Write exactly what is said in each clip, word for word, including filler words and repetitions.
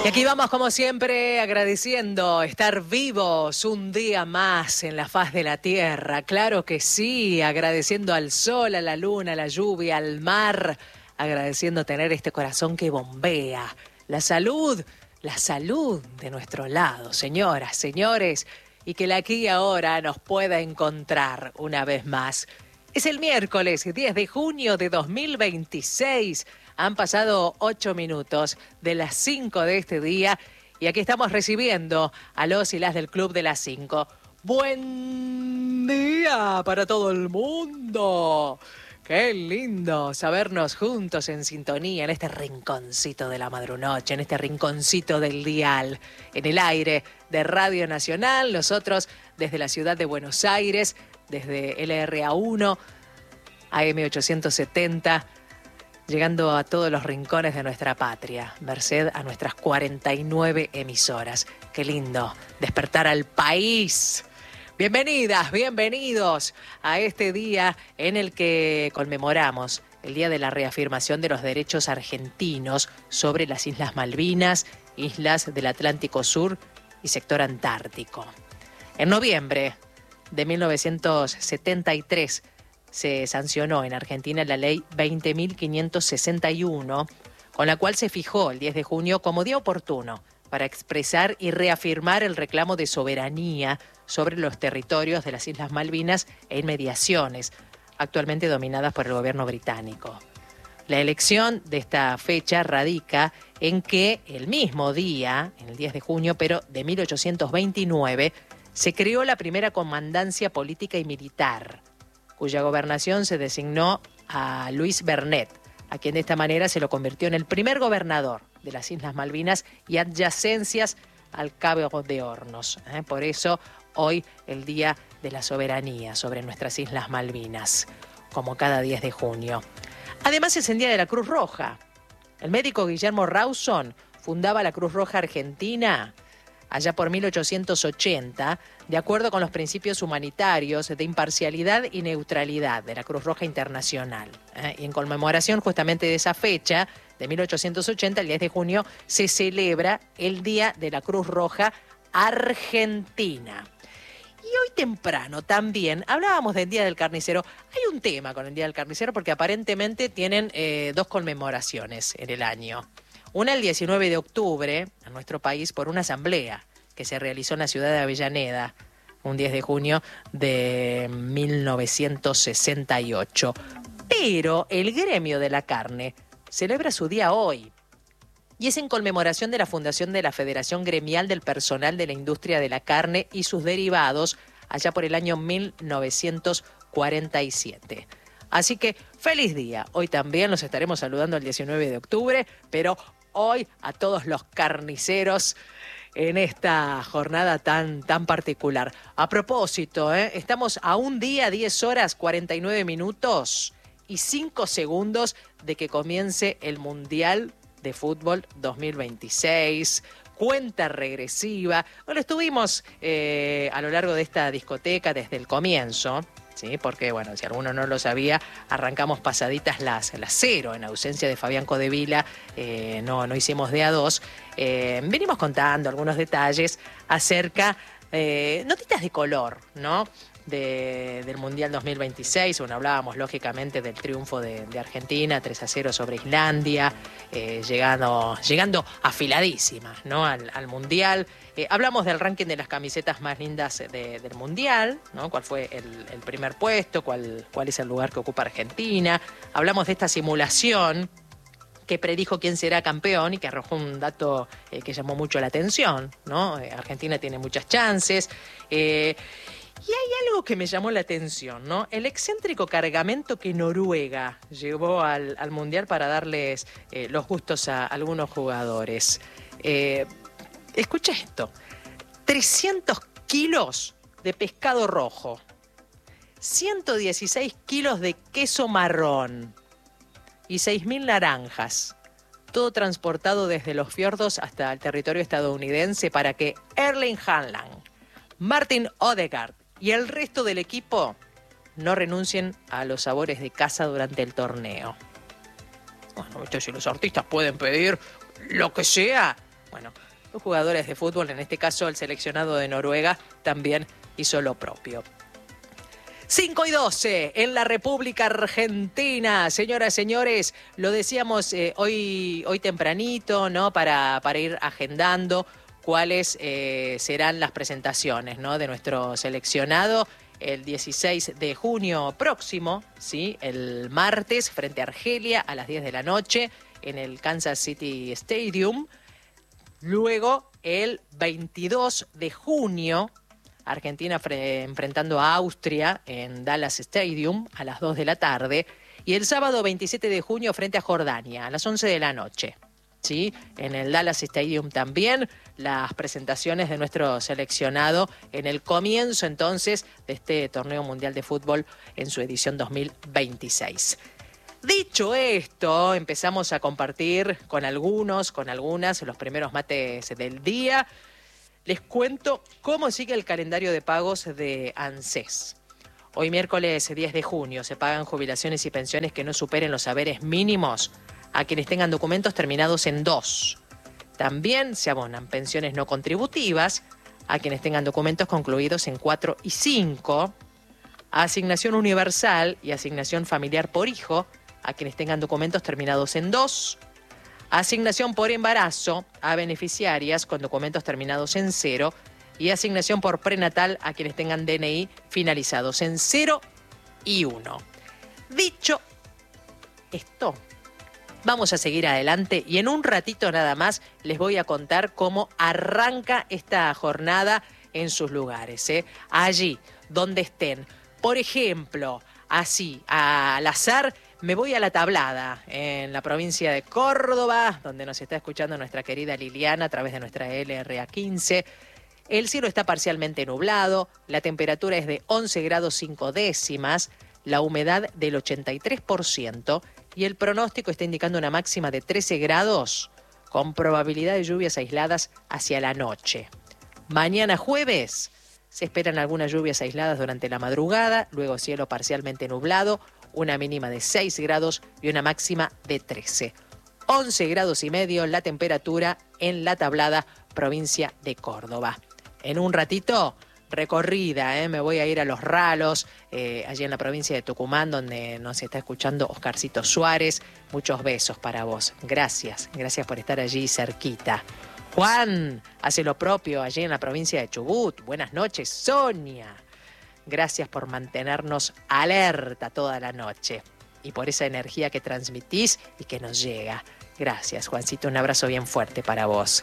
Y aquí vamos como siempre agradeciendo estar vivos un día más en la faz de la tierra. Claro que sí, agradeciendo al sol, a la luna, a la lluvia, al mar, agradeciendo tener este corazón que bombea. La salud, la salud de nuestro lado, señoras, señores, y que la aquí y ahora nos pueda encontrar una vez más. Es el miércoles diez de junio de dos mil veintiséis. Han pasado ocho minutos de las cinco de este día y aquí estamos recibiendo a los y las del Club de las cinco. ¡Buen día para todo el mundo! ¡Qué lindo sabernos juntos en sintonía en este rinconcito de la madrunoche, en este rinconcito del dial, en el aire de Radio Nacional, nosotros desde la ciudad de Buenos Aires, desde L R A uno, A M ochocientos setenta, llegando a todos los rincones de nuestra patria, merced a nuestras cuarenta y nueve emisoras. ¡Qué lindo despertar al país! Bienvenidas, bienvenidos a este día en el que conmemoramos el Día de la Reafirmación de los Derechos Argentinos sobre las Islas Malvinas, islas del Atlántico Sur y sector antártico. En noviembre de mil novecientos setenta y tres, se sancionó en Argentina la ley veinte mil quinientos sesenta y uno, con la cual se fijó el diez de junio como día oportuno para expresar y reafirmar el reclamo de soberanía sobre los territorios de las Islas Malvinas e inmediaciones, actualmente dominadas por el gobierno británico. La elección de esta fecha radica en que el mismo día, en el diez de junio, pero de mil ochocientos veintinueve, se creó la primera comandancia política y militar, cuya gobernación se designó a Luis Bernet, a quien de esta manera se lo convirtió en el primer gobernador de las Islas Malvinas y adyacencias al Cabo de Hornos. ¿eh? Por eso, hoy, el Día de la Soberanía sobre nuestras Islas Malvinas, como cada diez de junio. Además, es el Día de la Cruz Roja. El médico Guillermo Rawson fundaba la Cruz Roja Argentina allá por mil ochocientos ochenta, de acuerdo con los principios humanitarios de imparcialidad y neutralidad de la Cruz Roja Internacional. ¿eh? Y en conmemoración justamente de esa fecha, de mil ochocientos ochenta, el diez de junio, se celebra el Día de la Cruz Roja Argentina. Y hoy temprano también hablábamos del Día del Carnicero. Hay un tema con el Día del Carnicero porque aparentemente tienen eh, dos conmemoraciones en el año. Una el diecinueve de octubre, en nuestro país, por una asamblea que se realizó en la ciudad de Avellaneda, un diez de junio de mil novecientos sesenta y ocho. Pero el gremio de la carne celebra su día hoy. Y es en conmemoración de la fundación de la Federación Gremial del Personal de la Industria de la Carne y sus derivados, allá por el año mil novecientos cuarenta y siete. Así que, feliz día. Hoy también los estaremos saludando el diecinueve de octubre, pero hoy a todos los carniceros en esta jornada tan, tan particular. A propósito, ¿eh? estamos a un día, diez horas, cuarenta y nueve minutos y cinco segundos de que comience el Mundial de Fútbol dos mil veintiséis. Cuenta regresiva. Bueno, estuvimos eh, a lo largo de esta discoteca desde el comienzo, ¿sí? Porque, bueno, si alguno no lo sabía, arrancamos pasaditas las, las cero, en ausencia de Fabián Codevila, eh, no, no hicimos de a dos. Eh, venimos contando algunos detalles acerca, eh, notitas de color, ¿no? De, del Mundial dos mil veintiséis. Bueno, hablábamos lógicamente del triunfo de, de Argentina, tres a cero sobre Islandia, eh, llegando, llegando afiladísimas, ¿no? al, al Mundial. Eh, hablamos del ranking de las camisetas más lindas de, del Mundial, ¿no? Cuál fue el, el primer puesto, cuál, cuál es el lugar que ocupa Argentina. Hablamos de esta simulación que predijo quién será campeón y que arrojó un dato eh, que llamó mucho la atención, ¿no? Eh, Argentina tiene muchas chances. Eh, Y hay algo que me llamó la atención, ¿no? El excéntrico cargamento que Noruega llevó al, al Mundial para darles eh, los gustos a algunos jugadores. Eh, escucha esto, trescientos kilos de pescado rojo, ciento dieciséis kilos de queso marrón y seis mil naranjas. Todo transportado desde los fiordos hasta el territorio estadounidense para que Erling Haaland, Martin Odegaard y el resto del equipo no renuncien a los sabores de casa durante el torneo. Bueno, ¿viste? Si los artistas pueden pedir lo que sea, bueno, los jugadores de fútbol, en este caso el seleccionado de Noruega, también hizo lo propio. cinco y doce en la República Argentina. Señoras, señores, lo decíamos eh, hoy, hoy tempranito, ¿no? Para, para ir agendando cuáles eh, serán las presentaciones, ¿no? De nuestro seleccionado el dieciséis de junio próximo, ¿sí? El martes, frente a Argelia a las diez de la noche en el Kansas City Stadium. Luego, el veintidós de junio, Argentina enfrentando a Austria en Dallas Stadium a las dos de la tarde. Y el sábado veintisiete de junio frente a Jordania a las once de la noche. ¿Sí? En el Dallas Stadium también las presentaciones de nuestro seleccionado en el comienzo entonces de este torneo mundial de fútbol en su edición dos mil veintiséis. Dicho esto, empezamos a compartir con algunos, con algunas, los primeros mates del día. Les cuento cómo sigue el calendario de pagos de ANSES. Hoy miércoles diez de junio se pagan jubilaciones y pensiones que no superen los haberes mínimos a quienes tengan documentos terminados en dos. También se abonan pensiones no contributivas a quienes tengan documentos concluidos en cuatro y cinco. Asignación universal y asignación familiar por hijo a quienes tengan documentos terminados en dos. Asignación por embarazo a beneficiarias con documentos terminados en cero. Y asignación por prenatal a quienes tengan D N I finalizados en cero y uno. Dicho esto, vamos a seguir adelante y en un ratito nada más les voy a contar cómo arranca esta jornada en sus lugares, ¿eh? Allí donde estén. Por ejemplo, así, al azar, me voy a La Tablada, en la provincia de Córdoba, donde nos está escuchando nuestra querida Liliana a través de nuestra L R A quince. El cielo está parcialmente nublado, la temperatura es de once grados cinco décimas, la humedad del ochenta y tres por ciento y el pronóstico está indicando una máxima de trece grados con probabilidad de lluvias aisladas hacia la noche. Mañana jueves se esperan algunas lluvias aisladas durante la madrugada, luego cielo parcialmente nublado, una mínima de seis grados y una máxima de trece. once grados y medio la temperatura en La Tablada, provincia de Córdoba. En un ratito, recorrida, ¿eh? Me voy a ir a Los Ralos, eh, allí en la provincia de Tucumán, donde nos está escuchando Oscarcito Suárez. Muchos besos para vos. Gracias, gracias por estar allí cerquita. Juan hace lo propio allí en la provincia de Chubut. Buenas noches, Sonia. Gracias por mantenernos alerta toda la noche y por esa energía que transmitís y que nos llega. Gracias, Juancito, un abrazo bien fuerte para vos.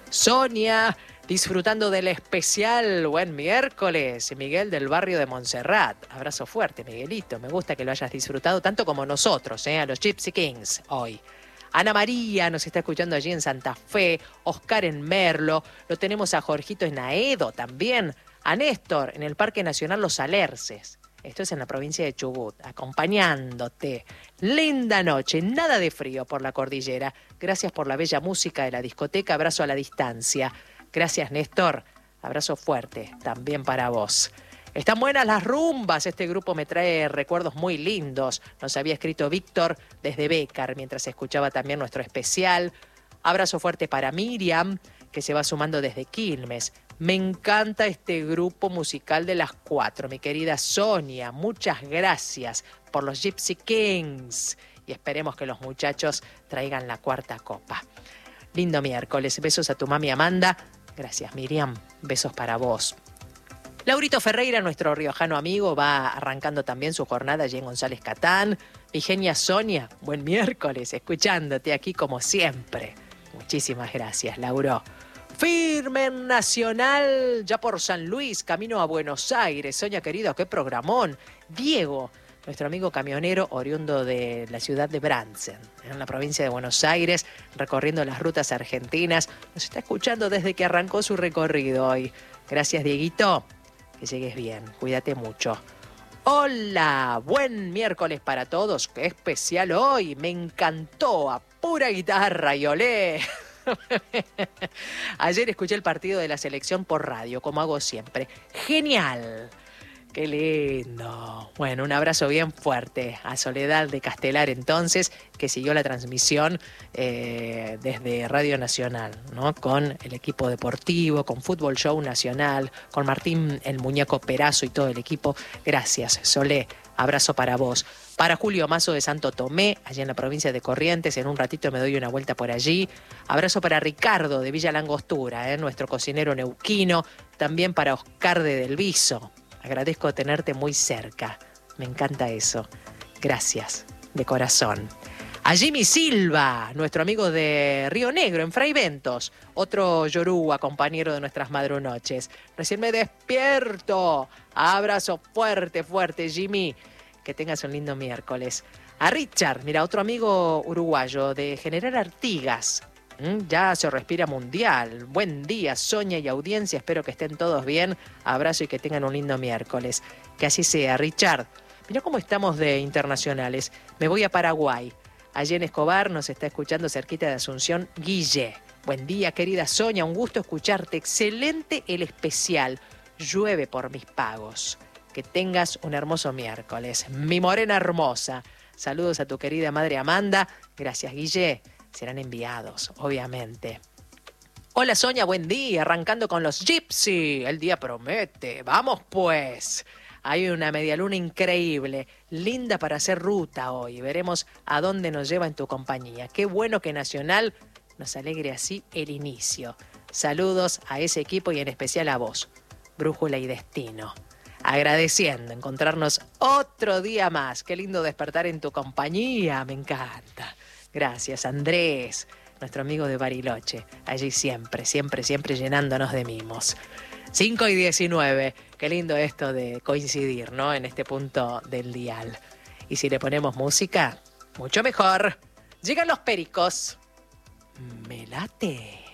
Sonia, disfrutando del especial Buen Miércoles, Miguel del barrio de Montserrat. Abrazo fuerte, Miguelito. Me gusta que lo hayas disfrutado tanto como nosotros, ¿eh? A los Gypsy Kings hoy. Ana María nos está escuchando allí en Santa Fe. Oscar en Merlo. Lo tenemos a Jorgito en Aedo también. A Néstor en el Parque Nacional Los Alerces. Esto es en la provincia de Chubut, acompañándote. Linda noche, nada de frío por la cordillera. Gracias por la bella música de la discoteca. Abrazo a la distancia. Gracias, Néstor. Abrazo fuerte también para vos. Están buenas las rumbas. Este grupo me trae recuerdos muy lindos. Nos había escrito Víctor desde Bécar mientras escuchaba también nuestro especial. Abrazo fuerte para Miriam, que se va sumando desde Quilmes. Me encanta este grupo musical de las cuatro. Mi querida Sonia, muchas gracias por los Gypsy Kings. Y esperemos que los muchachos traigan la cuarta copa. Lindo miércoles. Besos a tu mami Amanda. Gracias, Miriam. Besos para vos. Laurito Ferreira, nuestro riojano amigo, va arrancando también su jornada allí en González Catán. Vigenia Sonia, buen miércoles, escuchándote aquí como siempre. Muchísimas gracias, Lauro. Firme en Nacional, ya por San Luis, camino a Buenos Aires. Sonia, querido, qué programón. Diego, nuestro amigo camionero oriundo de la ciudad de Bransen, en la provincia de Buenos Aires, recorriendo las rutas argentinas. Nos está escuchando desde que arrancó su recorrido hoy. Gracias, Dieguito. Que llegues bien. Cuídate mucho. Hola, buen miércoles para todos. Qué especial hoy. Me encantó. A pura guitarra y olé. Ayer escuché el partido de la selección por radio, como hago siempre. Genial. Qué lindo. Bueno, un abrazo bien fuerte a Soledad de Castelar entonces, que siguió la transmisión eh, desde Radio Nacional, ¿no? Con el equipo deportivo, con Fútbol Show Nacional, con Martín el Muñeco Perazo y todo el equipo. Gracias, Solé. Abrazo para vos. Para Julio Mazo de Santo Tomé, allá en la provincia de Corrientes, en un ratito me doy una vuelta por allí. Abrazo para Ricardo de Villa Langostura, ¿eh? Nuestro cocinero neuquino. También para Oscar de Del Viso. Agradezco tenerte muy cerca. Me encanta eso. Gracias, de corazón. A Jimmy Silva, nuestro amigo de Río Negro, en Fray Ventos. Otro yoruba, compañero de nuestras madrunoches. Recién me despierto. Abrazo fuerte, fuerte, Jimmy. Que tengas un lindo miércoles. A Richard, mira, otro amigo uruguayo de General Artigas. ¿Mm? Ya se respira mundial. Buen día, Sonia y audiencia. Espero que estén todos bien. Abrazo y que tengan un lindo miércoles. Que así sea. Richard, mira cómo estamos de internacionales. Me voy a Paraguay. Allí en Escobar nos está escuchando cerquita de Asunción Guille. Buen día, querida Sonia. Un gusto escucharte. Excelente el especial. Llueve por mis pagos. Que tengas un hermoso miércoles. Mi morena hermosa. Saludos a tu querida madre Amanda. Gracias, Guille. Serán enviados, obviamente. Hola, Sonia, buen día. Arrancando con los Gypsy. El día promete. Vamos, pues. Hay una medialuna increíble, linda para hacer ruta hoy. Veremos a dónde nos lleva en tu compañía. Qué bueno que Nacional nos alegre así el inicio. Saludos a ese equipo y en especial a vos, Brújula y Destino. Agradeciendo encontrarnos otro día más. Qué lindo despertar en tu compañía, me encanta. Gracias, Andrés, nuestro amigo de Bariloche. Allí siempre, siempre, siempre llenándonos de mimos. cinco y diecinueve. Qué lindo esto de coincidir, ¿no? En este punto del dial. Y si le ponemos música, mucho mejor. Llegan los pericos. Me late.